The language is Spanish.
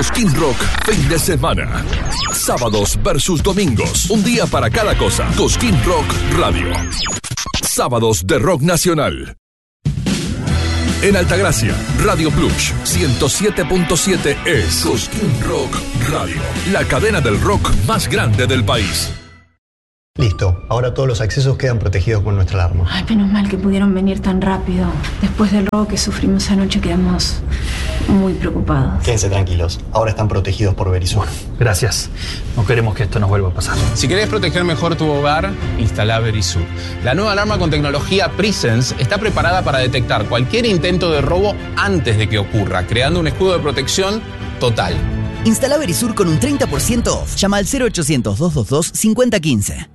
Cosquín Rock, fin de semana. Sábados versus domingos. Un día para cada cosa. Cosquín Rock Radio. Sábados de rock nacional. En Altagracia, Radio Plus 107.7 es Cosquín Rock Radio, la cadena del rock más grande del país. Listo, ahora todos los accesos quedan protegidos con nuestra alarma. Ay, menos mal que pudieron venir tan rápido. Después del robo que sufrimos anoche quedamos muy preocupados. Quédense tranquilos, ahora están protegidos por Verisur. Gracias, no queremos que esto nos vuelva a pasar. Si querés proteger mejor tu hogar, instala Verisur. La nueva alarma con tecnología Presence está preparada para detectar cualquier intento de robo antes de que ocurra, creando un escudo de protección total. Instala Verisur con un 30% off. Llama al 0800 222 5015.